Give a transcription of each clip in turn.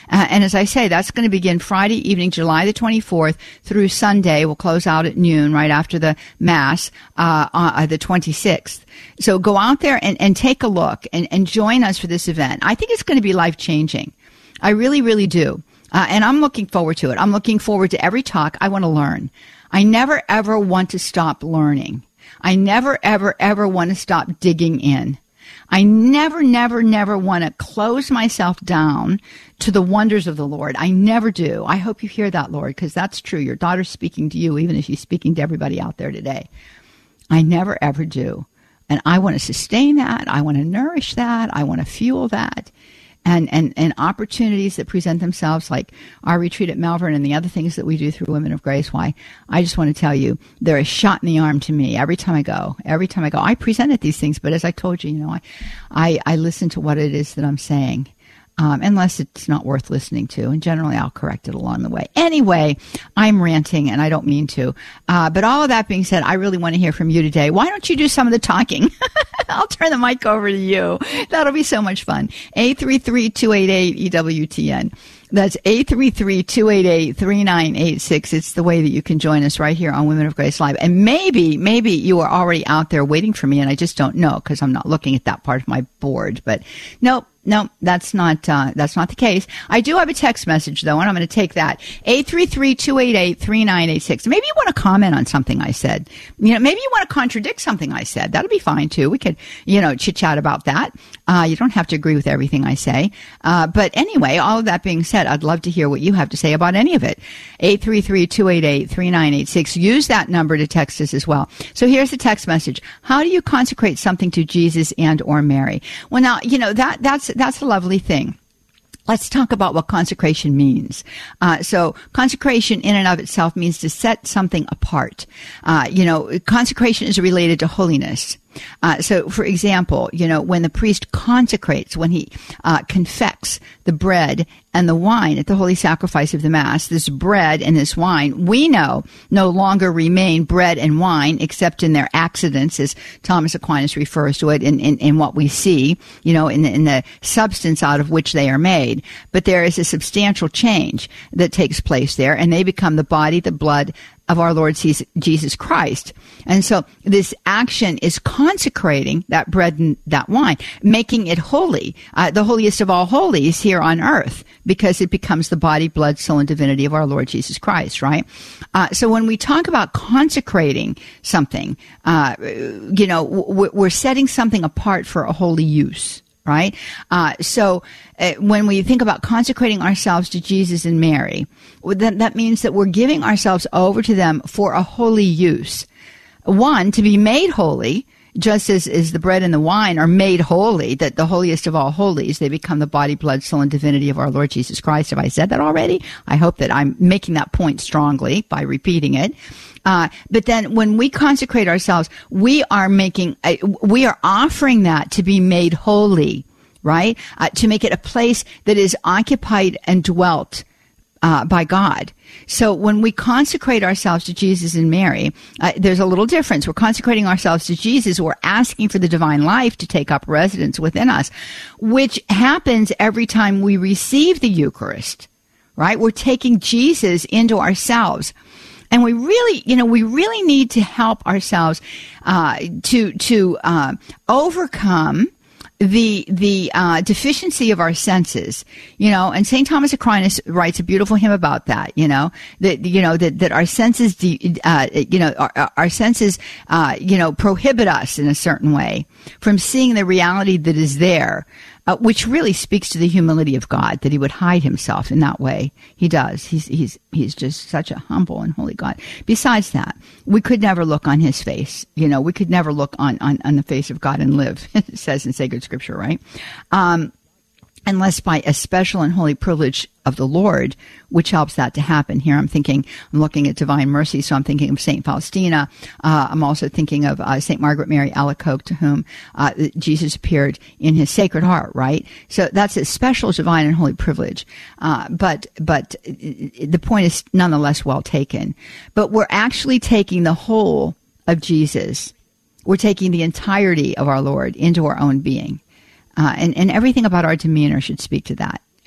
And as I say, that's going to begin Friday evening, July the 24th through Sunday. We'll close out at noon right after the Mass, on the 26th. So go out there and take a look and join us for this event. I think it's going to be life-changing. I really, really do. And I'm looking forward to it. I'm looking forward to every talk. I want to learn. I never, ever want to stop learning. I never, ever, ever want to stop digging in. I never, never, never want to close myself down to the wonders of the Lord. I never do. I hope you hear that, Lord, because that's true. Your daughter's speaking to you, even if she's speaking to everybody out there today. I never, ever do. And I want to sustain that. I want to nourish that. I want to fuel that. And opportunities that present themselves, like our retreat at Malvern and the other things that we do through Women of Grace. Why, I just want to tell you, they're a shot in the arm to me every time I go. I presented these things, but as I told you, I listen to what it is that I'm saying. Unless it's not worth listening to. And generally, I'll correct it along the way. Anyway, I'm ranting, and I don't mean to. But all of that being said, I really want to hear from you today. Why don't you do some of the talking? I'll turn the mic over to you. That'll be so much fun. 833-288-EWTN. That's 833-288-3986. It's the way that you can join us right here on Women of Grace Live. And maybe you are already out there waiting for me, and I just don't know because I'm not looking at that part of my board. But nope, that's not the case. I do have a text message, though, and I'm going to take that. 833-288-3986. Maybe you want to comment on something I said. Maybe you want to contradict something I said. That'll be fine, too. We could, chit-chat about that. You don't have to agree with everything I say. But anyway, all of that being said, I'd love to hear what you have to say about any of it. 833-288-3986. Use that number to text us as well. So here's the text message. How do you consecrate something to Jesus and or Mary? Well, now, that's a lovely thing. Let's talk about what consecration means. So consecration in and of itself means to set something apart. Consecration is related to holiness. So, for example, when the priest consecrates, when he confects the bread and the wine at the holy sacrifice of the Mass, this bread and this wine, we know no longer remain bread and wine except in their accidents, as Thomas Aquinas refers to it, in what we see, in the substance out of which they are made. But there is a substantial change that takes place there, and they become the body, the blood of our Lord Jesus Christ. And so this action is consecrating that bread and that wine, making it holy, the holiest of all holies here on earth, because it becomes the body, blood, soul, and divinity of our Lord Jesus Christ, right? So when we talk about consecrating something, we're setting something apart for a holy use. Right? So when we think about consecrating ourselves to Jesus and Mary, that means that we're giving ourselves over to them for a holy use. One, to be made holy, just as the bread and the wine are made holy, that the holiest of all holies, they become the body, blood, soul, and divinity of our Lord Jesus Christ. Have I said that already? I hope that I'm making that point strongly by repeating it. But then when we consecrate ourselves, we are offering that to be made holy, right? To make it a place that is occupied and dwelt by God. So when we consecrate ourselves to Jesus and Mary, there's a little difference. We're consecrating ourselves to Jesus. We're asking for the divine life to take up residence within us, which happens every time we receive the Eucharist, right? We're taking Jesus into ourselves. And we really need to help ourselves to overcome the deficiency of our senses, and St. Thomas Aquinas writes a beautiful hymn about that, that our senses, our senses, prohibit us in a certain way from seeing the reality that is there. Which really speaks to the humility of God, that he would hide himself in that way. He does. He's just such a humble and holy God. Besides that, we could never look on his face. We could never look on the face of God and live, it says in sacred scripture, right? Unless by a special and holy privilege of the Lord, which helps that to happen. Here I'm looking at divine mercy, so I'm thinking of St. Faustina. I'm also thinking of St. Margaret Mary Alacoque, to whom Jesus appeared in his Sacred Heart, right? So that's a special divine and holy privilege. But the point is nonetheless well taken. But we're actually taking the whole of Jesus. We're taking the entirety of our Lord into our own being. And everything about our demeanor should speak to that.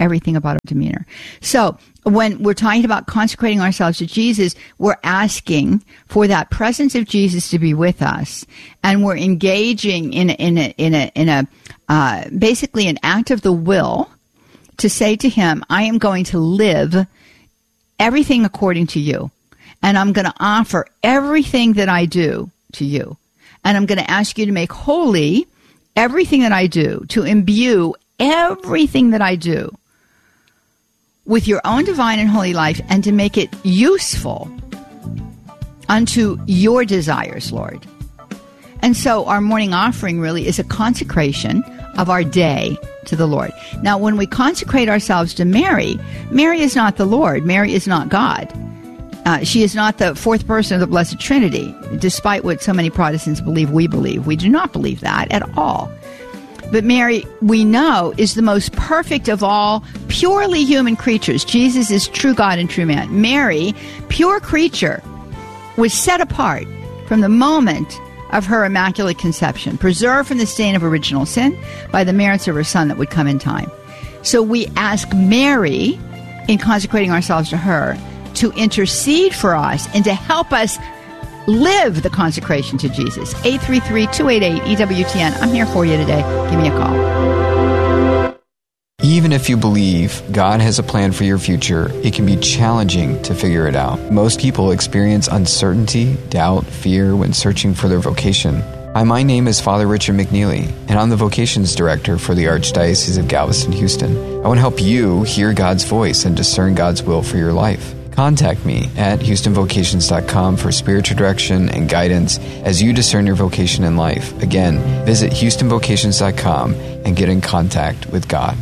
everything about our demeanor. So when we're talking about consecrating ourselves to Jesus, we're asking for that presence of Jesus to be with us, and we're engaging in basically an act of the will to say to him, I am going to live everything according to you, and I'm going to offer everything that I do to you, and I'm going to ask you to make holy everything that I do, to imbue everything that I do with your own divine and holy life, and to make it useful unto your desires, Lord. And so our morning offering really is a consecration of our day to the Lord. Now, when we consecrate ourselves to Mary, Mary is not the Lord. Mary is not God. She is not the fourth person of the Blessed Trinity, despite what so many Protestants believe we believe. We do not believe that at all. But Mary, we know, is the most perfect of all purely human creatures. Jesus is true God and true man. Mary, pure creature, was set apart from the moment of her immaculate conception, preserved from the stain of original sin by the merits of her Son that would come in time. So we ask Mary, in consecrating ourselves to her, to intercede for us and to help us live the consecration to Jesus. 833-288-EWTN. I'm here for you today. Give me a call. Even if you believe God has a plan for your future, it can be challenging to figure it out. Most people experience uncertainty, doubt, fear when searching for their vocation. Hi, my name is Father Richard McNeely, and I'm the Vocations Director for the Archdiocese of Galveston-Houston. I want to help you hear God's voice and discern God's will for your life. Contact me at HoustonVocations.com for spiritual direction and guidance as you discern your vocation in life. Again, visit HoustonVocations.com and get in contact with God.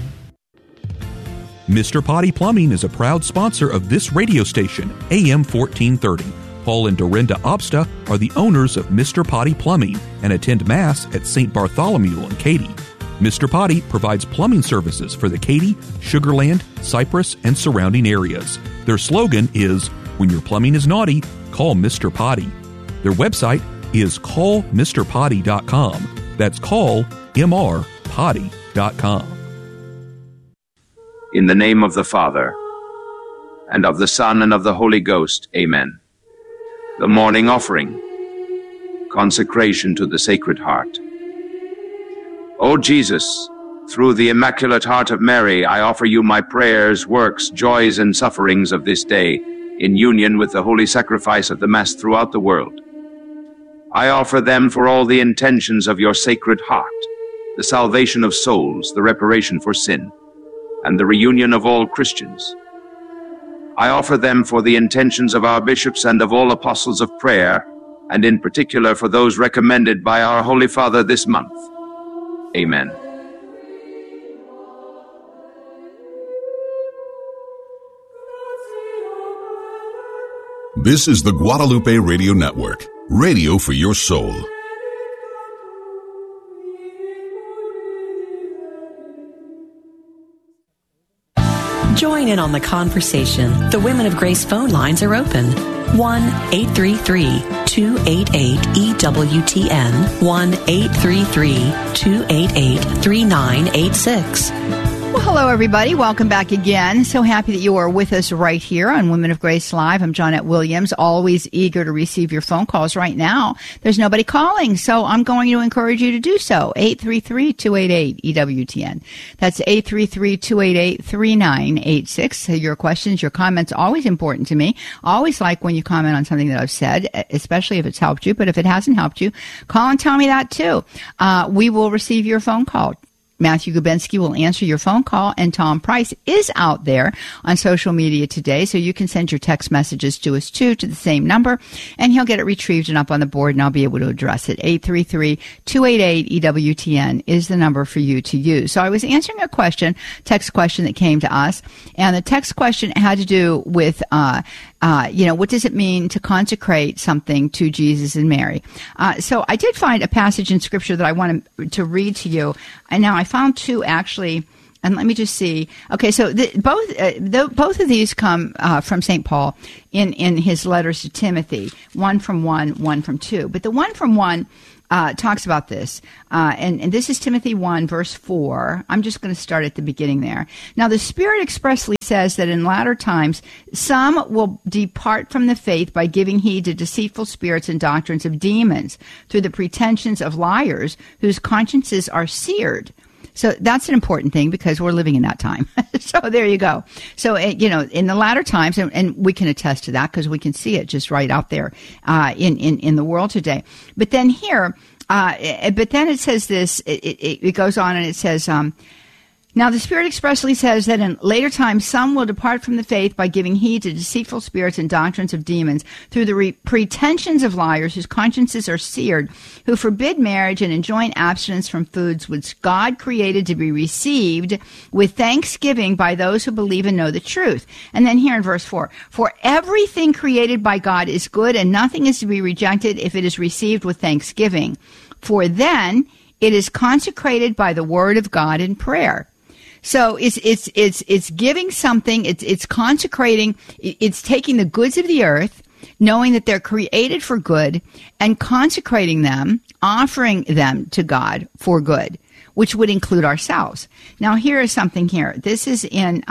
Mr. Potty Plumbing is a proud sponsor of this radio station, AM 1430. Paul and Dorinda Obsta are the owners of Mr. Potty Plumbing and attend Mass at St. Bartholomew in Katy. Mr. Potty provides plumbing services for the Katy, Sugar Land, Cypress, and surrounding areas. Their slogan is, when your plumbing is naughty, call Mr. Potty. Their website is callmrpotty.com. That's callmrpotty.com. In the name of the Father, and of the Son, and of the Holy Ghost, amen. The morning offering, consecration to the Sacred Heart. O Jesus, through the Immaculate Heart of Mary, I offer you my prayers, works, joys, and sufferings of this day, in union with the holy sacrifice of the Mass throughout the world. I offer them for all the intentions of your Sacred Heart, the salvation of souls, the reparation for sin, and the reunion of all Christians. I offer them for the intentions of our bishops and of all apostles of prayer, and in particular for those recommended by our Holy Father this month. Amen. This is the Guadalupe Radio Network, radio for your soul. Join in on the conversation. The Women of Grace phone lines are open. 1-833-288-EWTN. 1-833-288-3986. Well, hello, everybody. Welcome back again. So happy that you are with us right here on Women of Grace Live. I'm Johnette Williams, always eager to receive your phone calls. Right now, there's nobody calling, so I'm going to encourage you to do so. 833-288-EWTN. That's 833-288-3986. Your questions, your comments, always important to me. Always like when you comment on something that I've said, especially if it's helped you. But if it hasn't helped you, call and tell me that too. We will receive your phone call. Matthew Gubensky will answer your phone call, and Tom Price is out there on social media today, so you can send your text messages to us, too, to the same number, and he'll get it retrieved and up on the board, and I'll be able to address it. 833-288-EWTN is the number for you to use. So I was answering a text question that came to us, and the text question had to do with what does it mean to consecrate something to Jesus and Mary? So I did find a passage in Scripture that I wanted to read to you. And now I found two, actually. And let me just see. Okay, so both of these come from St. Paul in his letters to Timothy. One from 1, one from 2. But the one from 1 talks about this. And this is Timothy 1, verse 4. I'm just going to start at the beginning there. Now, the Spirit expressly says that in latter times, some will depart from the faith by giving heed to deceitful spirits and doctrines of demons through the pretensions of liars whose consciences are seared. So that's an important thing because we're living in that time. So there you go. So, in the latter times, and we can attest to that because we can see it just right out there in the world today. But then here, but then it says this, it goes on and it says, now the Spirit expressly says that in later times some will depart from the faith by giving heed to deceitful spirits and doctrines of demons through the pretensions of liars whose consciences are seared, who forbid marriage and enjoin abstinence from foods which God created to be received with thanksgiving by those who believe and know the truth. And then here in verse 4, for everything created by God is good and nothing is to be rejected if it is received with thanksgiving. For then it is consecrated by the word of God in prayer. So it's giving something, it's consecrating, it's taking the goods of the earth, knowing that they're created for good, and consecrating them, offering them to God for good, which would include ourselves. Now here is something here. This is in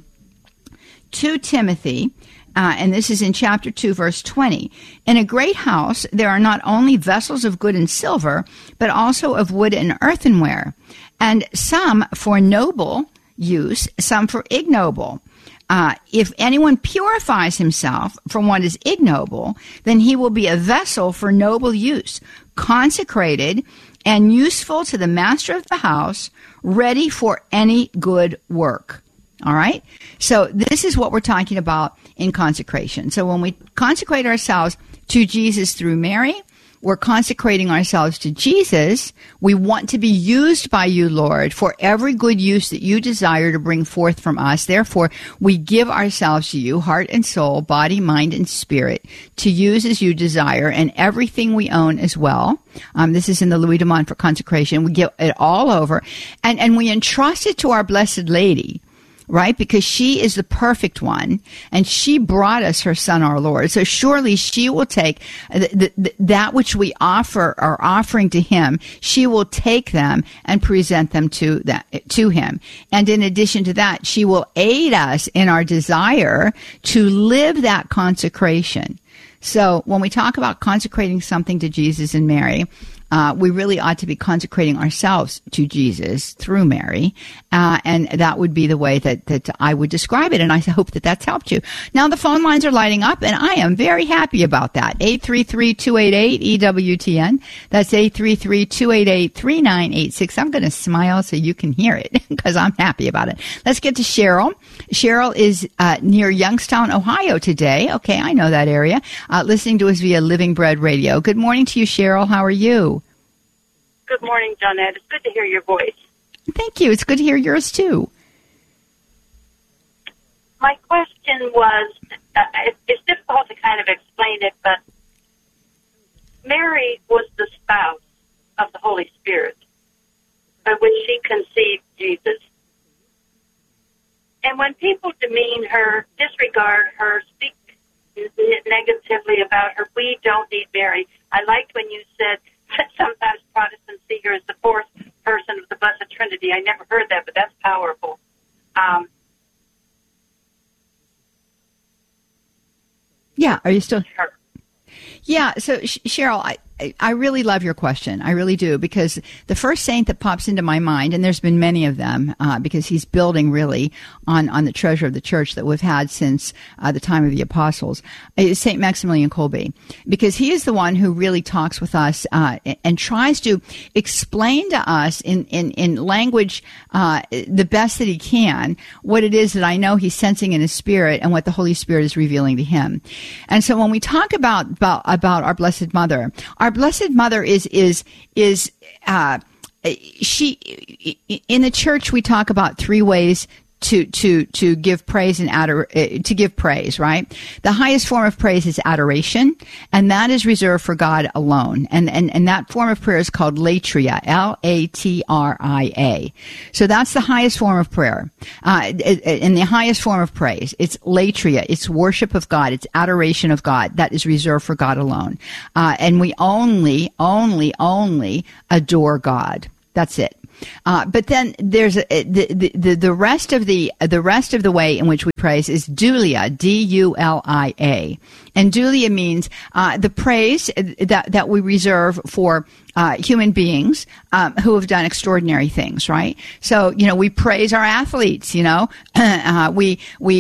2 Timothy, and this is in chapter 2, verse 20. In a great house, there are not only vessels of good and silver, but also of wood and earthenware, and some for noble use, some for ignoble. If anyone purifies himself from what is ignoble, then he will be a vessel for noble use, consecrated and useful to the master of the house, ready for any good work. All right? So this is what we're talking about in consecration. So when we consecrate ourselves to Jesus through Mary, we're consecrating ourselves to Jesus. We want to be used by you, Lord, for every good use that you desire to bring forth from us. Therefore, we give ourselves to you, heart and soul, body, mind, and spirit, to use as you desire, and everything we own as well. This is in the Louis de Montfort consecration. We give it all over, and we entrust it to our Blessed Lady, right? Because she is the perfect one, and she brought us her Son, our Lord. So surely she will take that which we offer, our offering to him, she will take them and present them to him. And in addition to that, she will aid us in our desire to live that consecration. So when we talk about consecrating something to Jesus and Mary, we really ought to be consecrating ourselves to Jesus through Mary, and that would be the way that I would describe it, and I hope that that's helped you. Now, the phone lines are lighting up, and I am very happy about that. 833-288-EWTN. That's 833-288-3986. I'm going to smile so you can hear it, because I'm happy about it. Let's get to Cheryl. Cheryl is near Youngstown, Ohio today. Okay, I know that area. Listening to us via Living Bread Radio. Good morning to you, Cheryl. How are you? Good morning, Johnette. It's good to hear your voice. Thank you. It's good to hear yours, too. My question was, it's difficult to kind of explain it, but Mary was the spouse of the Holy Spirit, by which she conceived Jesus. And when people demean her, disregard her, speak negatively about her, we don't need Mary. I liked when you said that sometimes Protestants see her as the fourth person of the Blessed Trinity. I never heard that, but that's powerful. Yeah, are you still? Yeah, so Cheryl, I really love your question. I really do, because the first saint that pops into my mind, and there's been many of them, because he's building really on the treasure of the church that we've had since the time of the apostles, is Saint Maximilian Kolbe, because he is the one who really talks with us and tries to explain to us in language the best that he can what it is that I know he's sensing in his spirit and what the Holy Spirit is revealing to him. And so when we talk about our Blessed Mother, our Blessed Mother is she, in the church we talk about three ways to give praise and to give praise, right? The highest form of praise is adoration, and that is reserved for God alone. And that form of prayer is called latria, Latria. So that's the highest form of prayer, and the highest form of praise. It's latria. It's worship of God. It's adoration of God. That is reserved for God alone. And we only adore God. That's it. But then there's the rest of the way in which we praise is dulia, D-U-L-I-A, and dulia means the praise that we reserve for human beings who have done extraordinary things, right? So we praise our athletes. We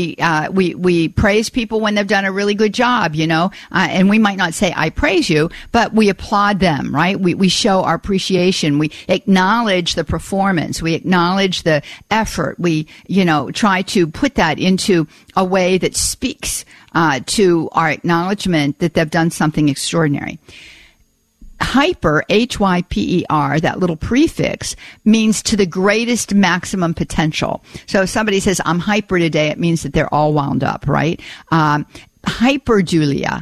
praise people when they've done a really good job. And we might not say I praise you, but we applaud them, right? We show our appreciation. We acknowledge the performance. We acknowledge the effort. We try to put that into a way that speaks to our acknowledgement that they've done something extraordinary. Hyper, H-Y-P-E-R, that little prefix, means to the greatest maximum potential. So if somebody says, I'm hyper today, it means that they're all wound up, right? Hyperdulia,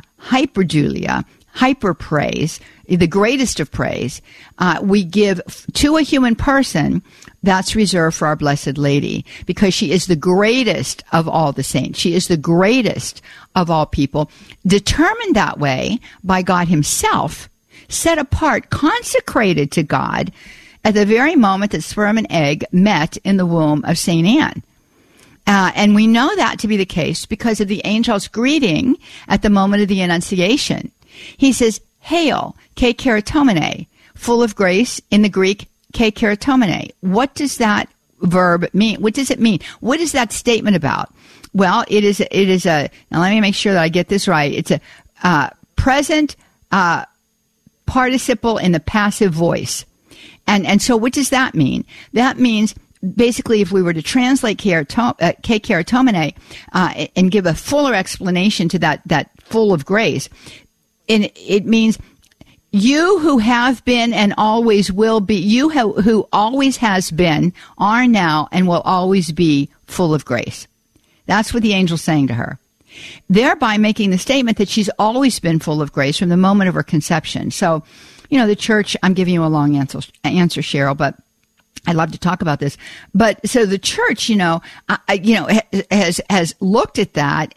hyper praise, the greatest of praise, we give to a human person. That's reserved for our Blessed Lady, because she is the greatest of all the saints. She is the greatest of all people, determined that way by God himself, set apart, consecrated to God at the very moment that sperm and egg met in the womb of St. Anne. And we know that to be the case because of the angel's greeting at the moment of the Annunciation. He says, Hail, Ke Keratomene, full of grace, in the Greek, Ke Keratomene. What does that verb mean? What does it mean? What is that statement about? Well, it is now let me make sure that I get this right. It's a present participle in the passive voice. And so what does that mean? That means basically if we were to translate Ke Keratomene and give a fuller explanation to that full of grace, and it means you who have been and always will be, you who always has been, are now, and will always be full of grace. That's what the angel's saying to her, thereby making the statement that she's always been full of grace from the moment of her conception. So, the church, I'm giving you a long answer, Cheryl, but I'd love to talk about this. But so the church, has looked at that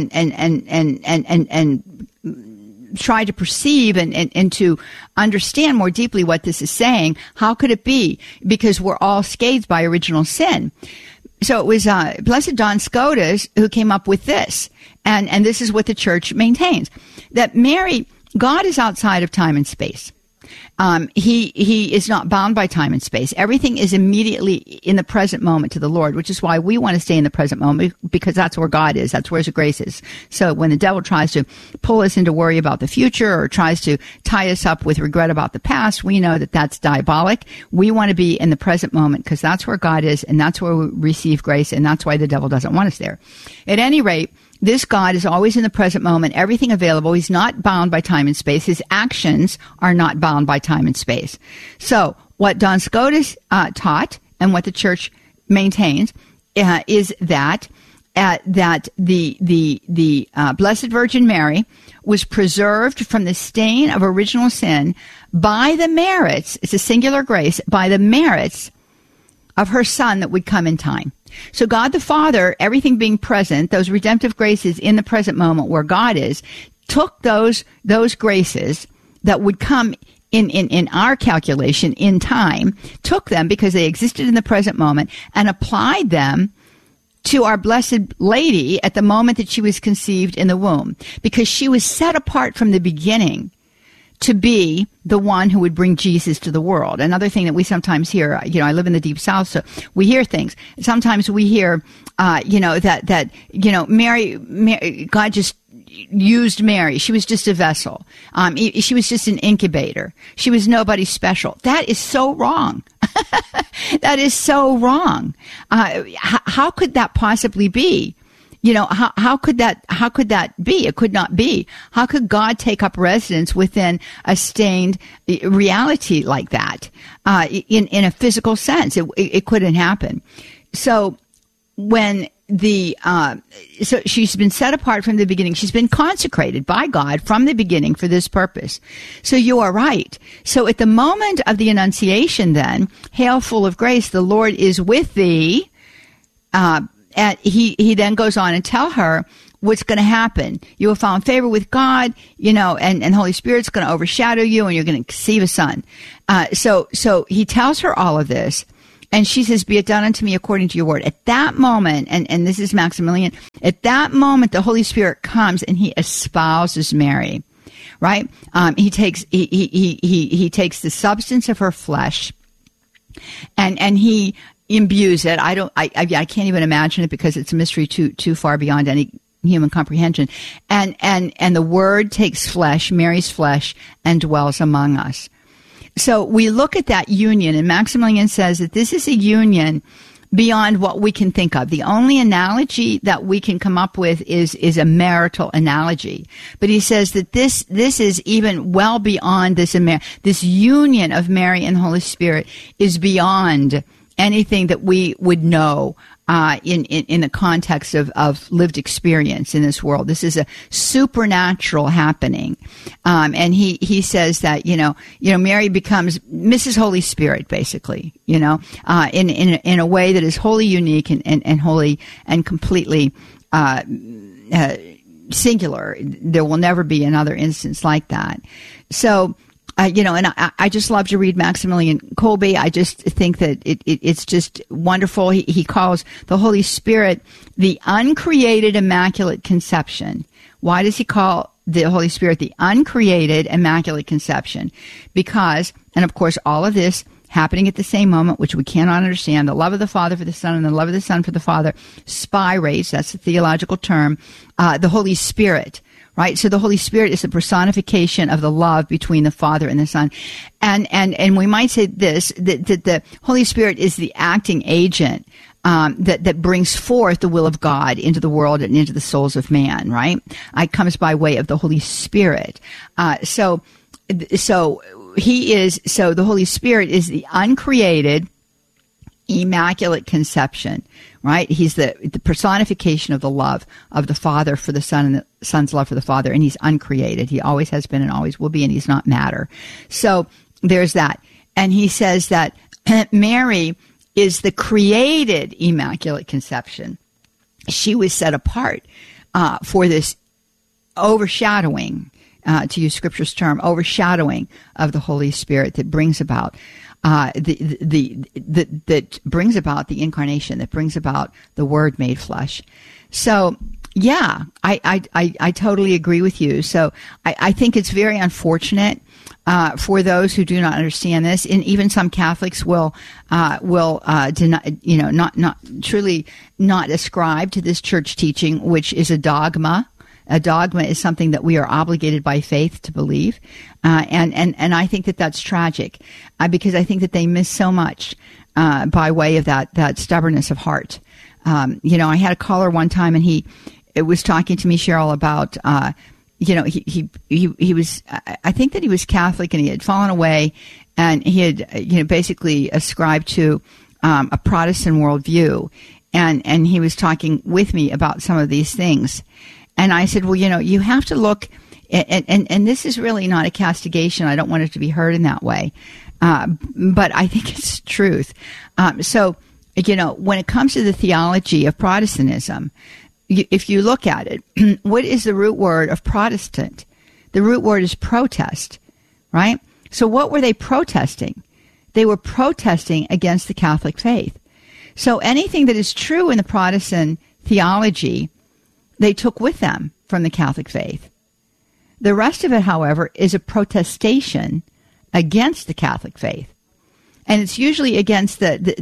and try to perceive and to understand more deeply what this is saying. How could it be? Because we're all scathed by original sin. So it was Blessed Duns Scotus who came up with this. And this is what the church maintains. That Mary, God is outside of time and space. He is not bound by time and space. Everything is immediately in the present moment to the Lord, which is why we want to stay in the present moment, because that's where God is. That's where his grace is. So when the devil tries to pull us into worry about the future or tries to tie us up with regret about the past, we know that that's diabolic. We want to be in the present moment because that's where God is, and that's where we receive grace, and that's why the devil doesn't want us there. At any rate, this God is always in the present moment, everything available. He's not bound by time and space. His actions are not bound by time and space. So what Duns Scotus taught and what the church maintains is that the Blessed Virgin Mary was preserved from the stain of original sin by the merits, it's a singular grace, by the merits of her Son that would come in time. So God the Father, everything being present, those redemptive graces in the present moment where God is, took those graces that would come in our calculation in time, took them because they existed in the present moment, and applied them to our Blessed Lady at the moment that she was conceived in the womb, because she was set apart from the beginning to be the one who would bring Jesus to the world. Another thing that we sometimes hear, I live in the Deep South, so we hear things. Sometimes we hear, Mary, God just used Mary. She was just a vessel. She was just an incubator. She was nobody special. That is so wrong. That is so wrong. How could that possibly be? How could that be? It could not be. How could God take up residence within a stained reality like that? In a physical sense, it couldn't happen. So when so she's been set apart from the beginning. She's been consecrated by God from the beginning for this purpose. So you are right. So at the moment of the Annunciation then, hail full of grace, the Lord is with thee. And he then goes on and tell her what's going to happen. You will find favor with God, and Holy Spirit's going to overshadow you, and you're going to conceive a son. So he tells her all of this. And she says, be it done unto me according to your word. At that moment, and this is Maximilian, at that moment, the Holy Spirit comes and he espouses Mary, right? He takes the substance of her flesh and he imbues it. I can't even imagine it because it's a mystery too far beyond any human comprehension. And the word takes flesh, Mary's flesh, and dwells among us. So we look at that union, and Maximilian says that this is a union beyond what we can think of. The only analogy that we can come up with is a marital analogy. But he says that this is even well beyond this union of Mary and Holy Spirit is beyond anything that we would know in the context of lived experience in this world. This is a supernatural happening. And he says that, Mary becomes Mrs. Holy Spirit, basically, in a way that is wholly unique and wholly and completely, singular. There will never be another instance like that. So, and I just love to read Maximilian Kolbe. I just think that it's just wonderful. He calls the Holy Spirit the uncreated Immaculate Conception. Why does he call the Holy Spirit the uncreated Immaculate Conception? Because, and of course, all of this happening at the same moment, which we cannot understand, the love of the Father for the Son and the love of the Son for the Father, spirates, that's the theological term, the Holy Spirit. Right? So the Holy Spirit is the personification of the love between the Father and the Son. And we might say this, that the Holy Spirit is the acting agent, that brings forth the will of God into the world and into the souls of man, right? It comes by way of the Holy Spirit. So the Holy Spirit is the uncreated, Immaculate Conception, right? He's the personification of the love of the Father for the Son and the Son's love for the Father, and he's uncreated. He always has been and always will be, and he's not matter. So there's that. And he says that Mary is the created Immaculate Conception. She was set apart for this overshadowing, to use Scripture's term, overshadowing of the Holy Spirit that brings about that brings about the incarnation, that brings about the Word made flesh. So, yeah, I totally agree with you. So I think it's very unfortunate for those who do not understand this, and even some Catholics will deny, not truly not ascribe to this church teaching, which is a dogma. A dogma is something that we are obligated by faith to believe. And I think that that's tragic, because I think that they miss so much, by way of that stubbornness of heart. I had a caller one time and he was talking to me, Cheryl, about, he was, I think that he was Catholic and he had fallen away and he had, basically ascribed to, a Protestant worldview. And he was talking with me about some of these things. And I said, well, you have to look, and this is really not a castigation. I don't want it to be heard in that way. But I think it's truth. So, when it comes to the theology of Protestantism, if you look at it, what is the root word of Protestant? The root word is protest, right? So what were they protesting? They were protesting against the Catholic faith. So anything that is true in the Protestant theology, they took with them from the Catholic faith. The rest of it, however, is a protestation against the Catholic faith. And it's usually against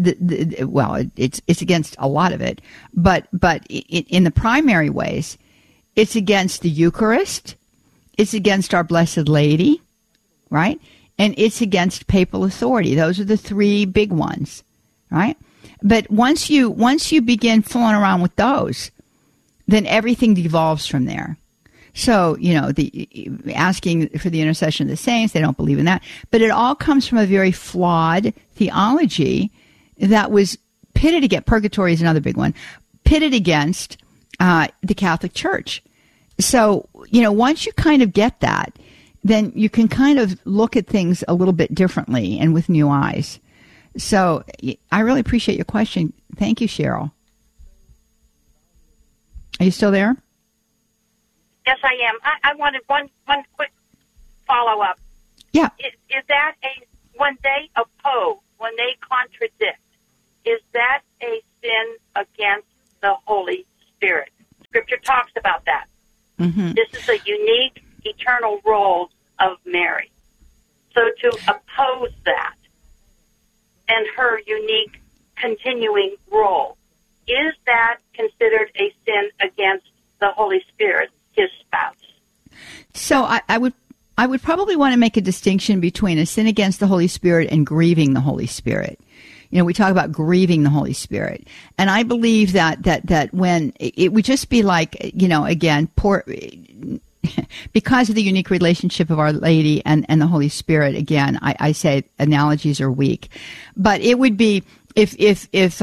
it's against a lot of it, but in the primary ways, it's against the Eucharist, it's against our Blessed Lady, right? And it's against papal authority. Those are the three big ones, right? But once you begin fooling around with those, then everything devolves from there. So, the asking for the intercession of the saints, they don't believe in that. But it all comes from a very flawed theology that was pitted against, purgatory is another big one, pitted against the Catholic Church. So, once you kind of get that, then you can kind of look at things a little bit differently and with new eyes. So I really appreciate your question. Thank you, Cheryl. Are you still there? Yes, I am. I wanted one quick follow-up. Yeah. Is that when they oppose, when they contradict, is that a sin against the Holy Spirit? Scripture talks about that. Mm-hmm. This is a unique, eternal role of Mary. So to oppose that and her unique continuing role, is that considered a sin against the Holy Spirit, his spouse? So I would probably want to make a distinction between a sin against the Holy Spirit and grieving the Holy Spirit. We talk about grieving the Holy Spirit. And I believe that when it would just be like, again, because of the unique relationship of Our Lady and the Holy Spirit, again, I say analogies are weak. But it would be if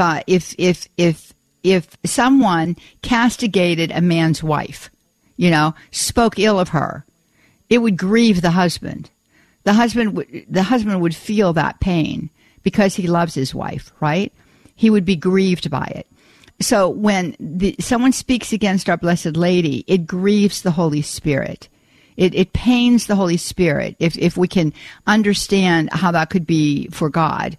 someone castigated a man's wife, spoke ill of her, it would grieve the husband. The husband would feel that pain because he loves his wife, right? He would be grieved by it. So when someone speaks against Our Blessed Lady, it grieves the Holy Spirit. It pains the Holy Spirit. If we can understand how that could be for God,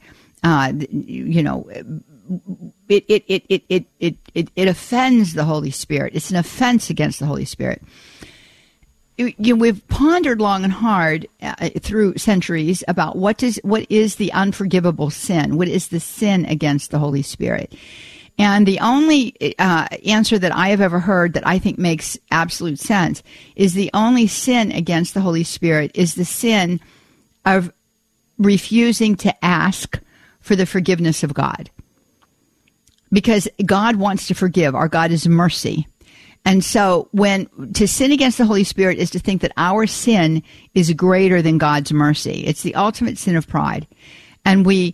it offends the Holy Spirit. It's an offense against the Holy Spirit. We've pondered long and hard through centuries about what is the unforgivable sin? What is the sin against the Holy Spirit? And the only answer that I have ever heard that I think makes absolute sense is the only sin against the Holy Spirit is the sin of refusing to ask for the forgiveness of God. Because God wants to forgive. Our God is mercy. And so to sin against the Holy Spirit is to think that our sin is greater than God's mercy. It's the ultimate sin of pride. And we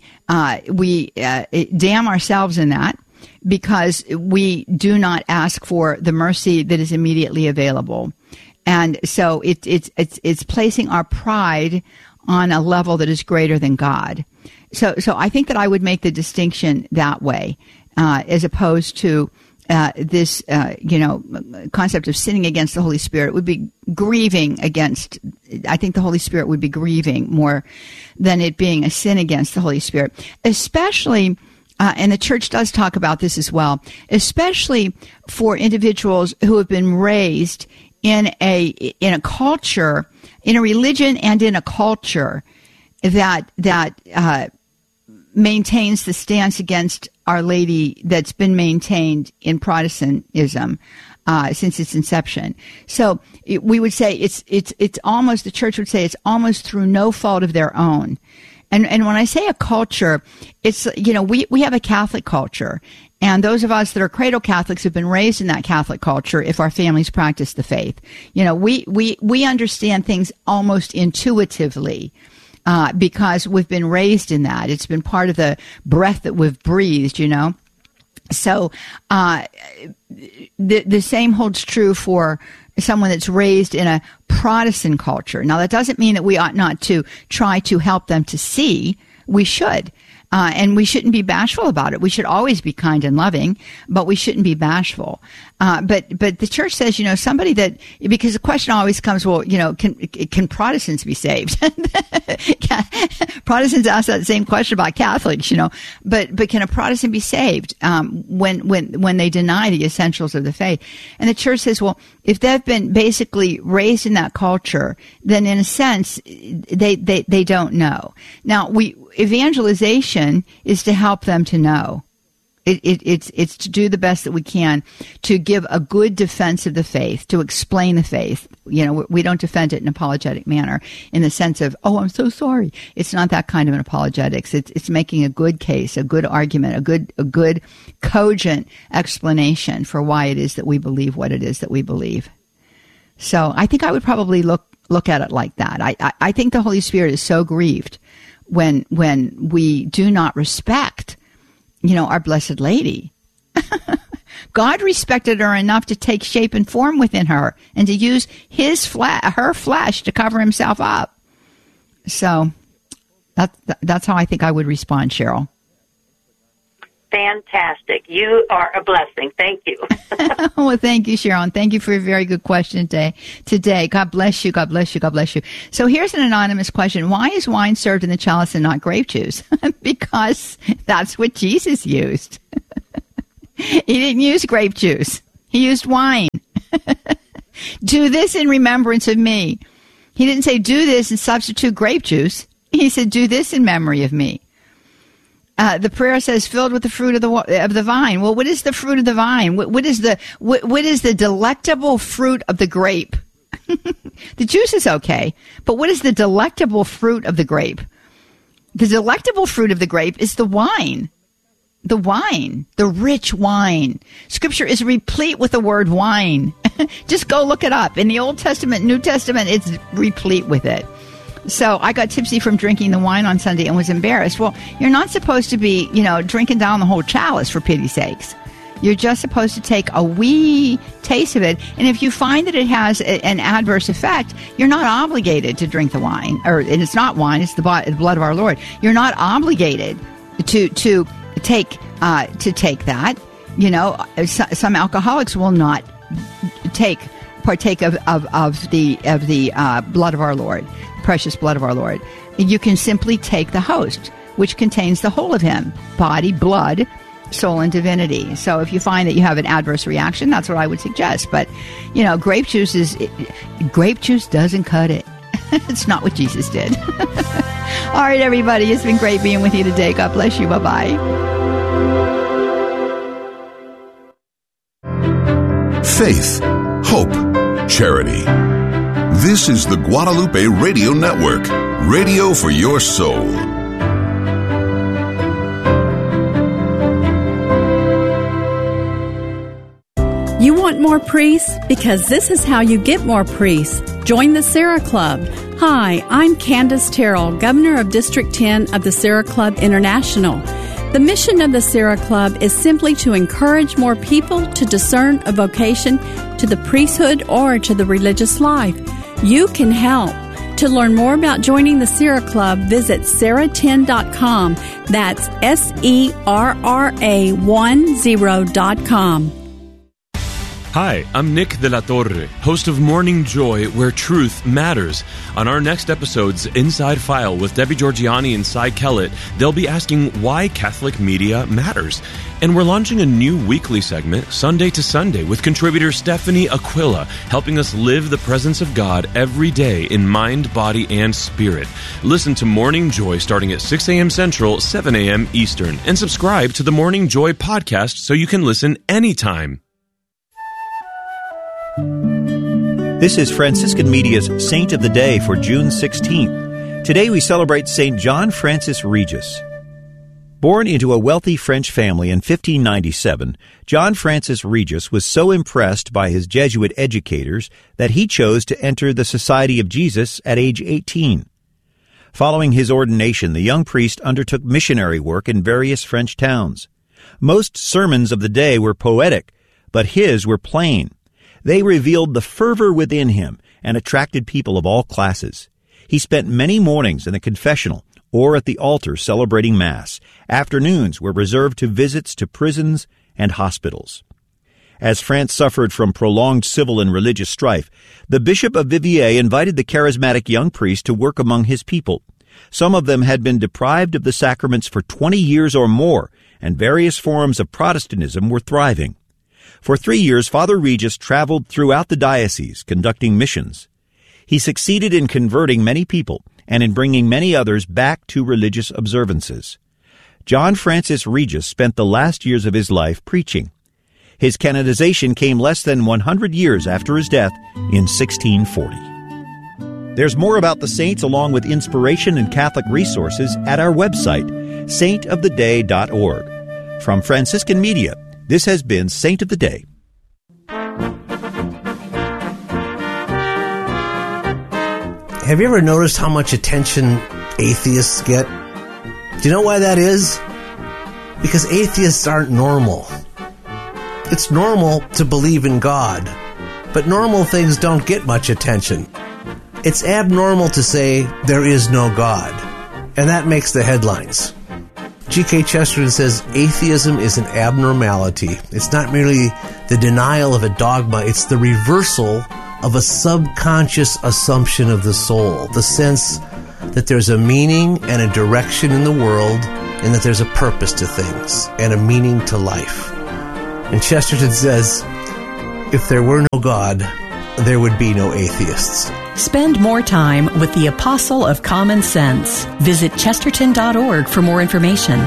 damn ourselves in that because we do not ask for the mercy that is immediately available. And so it's placing our pride on a level that is greater than God. So I think that I would make the distinction that way, as opposed to this concept of sinning against the Holy Spirit would be grieving against. I think the Holy Spirit would be grieving more than it being a sin against the Holy Spirit, especially. And the church does talk about this as well, especially for individuals who have been raised in a culture, in a religion and in a culture that maintains the stance against Our Lady that's been maintained in Protestantism since its inception. So we would say it's almost, the church would say it's almost through no fault of their own. And when I say a culture, it's, we have a Catholic culture. And those of us that are cradle Catholics have been raised in that Catholic culture if our families practice the faith. We understand things almost intuitively. Because we've been raised in that. It's been part of the breath that we've breathed, So, the same holds true for someone that's raised in a Protestant culture. Now, that doesn't mean that we ought not to try to help them to see. We should. And we shouldn't be bashful about it. We should always be kind and loving, but we shouldn't be bashful. But the church says, somebody that, because the question always comes, well, can Protestants be saved? Protestants ask that same question about Catholics, but can a Protestant be saved, when they deny the essentials of the faith? And the church says, well, if they've been basically raised in that culture, then in a sense, they don't know. Now, evangelization is to help them to know. It's to do the best that we can to give a good defense of the faith, to explain the faith. We don't defend it in an apologetic manner in the sense of, oh, I'm so sorry. It's not that kind of an apologetics. It's making a good case, a good argument, a good cogent explanation for why it is that we believe what it is that we believe. So I think I would probably look at it like that. I think the Holy Spirit is so grieved when we do not respect, Our Blessed Lady. God respected her enough to take shape and form within her and to use her flesh to cover himself up. So that's how I think I would respond, Cheryl. Fantastic. You are a blessing. Thank you. Well, thank you, Sharon. Thank you for a very good question today. God bless you. God bless you. God bless you. So here's an anonymous question. Why is wine served in the chalice and not grape juice? Because that's what Jesus used. He didn't use grape juice. He used wine. Do this in remembrance of me. He didn't say do this and substitute grape juice. He said do this in memory of me. The prayer says filled with the fruit of the vine. Well, what is the fruit of the vine? What is the delectable fruit of the grape? The juice is okay, but what is the delectable fruit of the grape? The delectable fruit of the grape is the wine. The wine, the rich wine. Scripture is replete with the word wine. Just go look it up. In the Old Testament, New Testament, it's replete with it. So I got tipsy from drinking the wine on Sunday and was embarrassed. Well, you're not supposed to be, drinking down the whole chalice, for pity's sakes. You're just supposed to take a wee taste of it. And if you find that it has an adverse effect, you're not obligated to drink the wine. And it's not wine, it's the blood of our Lord. You're not obligated to take that. Some alcoholics will not partake of the blood of our Lord. Precious blood of our Lord. You can simply take the host, which contains the whole of him, body, blood, soul, and divinity. So if you find that you have an adverse reaction, that's what I would suggest. But, grape juice doesn't cut it. It's not what Jesus did. All right, everybody. It's been great being with you today. God bless you. Bye-bye. Faith, hope, charity. This is the Guadalupe Radio Network, radio for your soul. You want more priests? Because this is how you get more priests. Join the Sarah Club. Hi, I'm Candace Terrell, Governor of District 10 of the Sarah Club International. The mission of the Sarah Club is simply to encourage more people to discern a vocation to the priesthood or to the religious life. You can help. To learn more about joining the Sarah Club, visit sarah10.com. That's SERRA10.com. Hi, I'm Nick de la Torre, host of Morning Joy, where truth matters. On our next episode's Inside File with Debbie Georgiani and Cy Kellett, they'll be asking why Catholic media matters. And we're launching a new weekly segment, Sunday to Sunday, with contributor Stephanie Aquila, helping us live the presence of God every day in mind, body, and spirit. Listen to Morning Joy starting at 6 a.m. Central, 7 a.m. Eastern, and subscribe to the Morning Joy podcast so you can listen anytime. This is Franciscan Media's Saint of the Day for June 16th. Today we celebrate St. John Francis Regis. Born into a wealthy French family in 1597, John Francis Regis was so impressed by his Jesuit educators that he chose to enter the Society of Jesus at age 18. Following his ordination, the young priest undertook missionary work in various French towns. Most sermons of the day were poetic, but his were plain. They revealed the fervor within him and attracted people of all classes. He spent many mornings in the confessional or at the altar celebrating Mass. Afternoons were reserved to visits to prisons and hospitals. As France suffered from prolonged civil and religious strife, the Bishop of Viviers invited the charismatic young priest to work among his people. Some of them had been deprived of the sacraments for 20 years or more, and various forms of Protestantism were thriving. For 3 years, Father Regis traveled throughout the diocese, conducting missions. He succeeded in converting many people and in bringing many others back to religious observances. John Francis Regis spent the last years of his life preaching. His canonization came less than 100 years after his death in 1640. There's more about the saints along with inspiration and Catholic resources at our website, saintoftheday.org. From Franciscan Media, this has been Saint of the Day. Have you ever noticed how much attention atheists get? Do you know why that is? Because atheists aren't normal. It's normal to believe in God, but normal things don't get much attention. It's abnormal to say there is no God, and that makes the headlines. G.K. Chesterton says atheism is an abnormality. It's not merely the denial of a dogma, it's the reversal of a subconscious assumption of the soul, the sense that there's a meaning and a direction in the world, and that there's a purpose to things and a meaning to life. And Chesterton says, if there were no God, there would be no atheists. Spend more time with the Apostle of Common Sense. Visit chesterton.org for more information.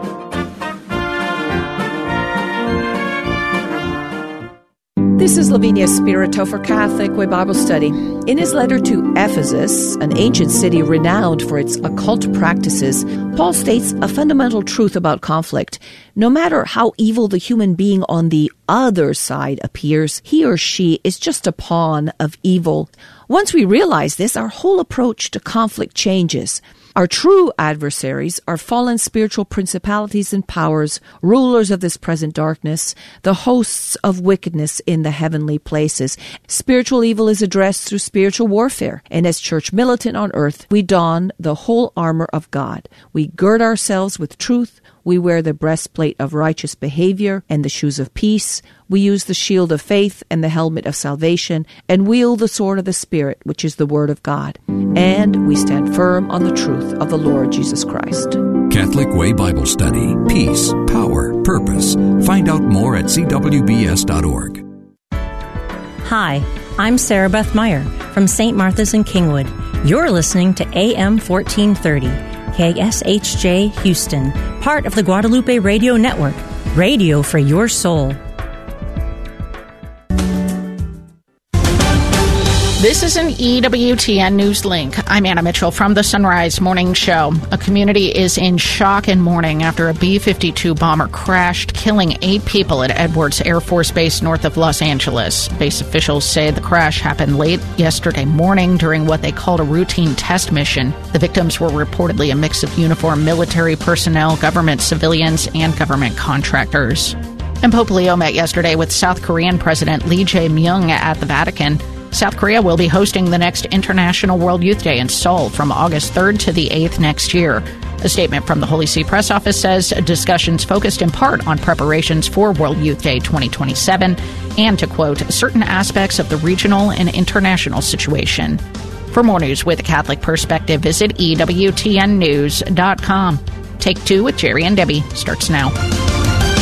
This is Lavinia Spirito for Catholic Way Bible Study. In his letter to Ephesus, an ancient city renowned for its occult practices, Paul states a fundamental truth about conflict. No matter how evil the human being on the other side appears, he or she is just a pawn of evil. Once we realize this, our whole approach to conflict changes. Our true adversaries are fallen spiritual principalities and powers, rulers of this present darkness, the hosts of wickedness in the heavenly places. Spiritual evil is addressed through spiritual warfare, and as church militant on earth, we don the whole armor of God. We gird ourselves with truth. We wear the breastplate of righteous behavior and the shoes of peace. We use the shield of faith and the helmet of salvation, and wield the sword of the Spirit, which is the Word of God. And we stand firm on the truth of the Lord Jesus Christ. Catholic Way Bible Study. Peace, power, purpose. Find out more at cwbs.org. Hi, I'm Sarah Beth Meyer from St. Martha's in Kingwood. You're listening to AM 1430. KSHJ Houston, part of the Guadalupe Radio Network, radio for your soul. This is an EWTN News Link. I'm Anna Mitchell from the Sunrise Morning Show. A community is in shock and mourning after a B-52 bomber crashed, killing 8 people at Edwards Air Force Base north of Los Angeles. Base officials say the crash happened late yesterday morning during what they called a routine test mission. The victims were reportedly a mix of uniformed military personnel, government civilians, and government contractors. And Pope Leo met yesterday with South Korean President Lee Jae-myung at the Vatican. South Korea will be hosting the next International World Youth Day in Seoul from August 3rd to the 8th next year. A statement from the Holy See Press Office says discussions focused in part on preparations for World Youth Day 2027 and, to quote, certain aspects of the regional and international situation. For more news with a Catholic perspective, visit EWTNnews.com. Take 2 with Jerry and Debbie starts now.